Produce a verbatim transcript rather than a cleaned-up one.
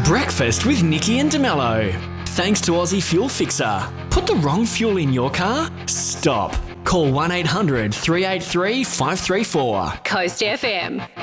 Breakfast with Nikki and DeMello. Thanks to Aussie Fuel Fixer. Put the wrong fuel in your car? Stop. Call one eight hundred three eight three five three four. Coast F M.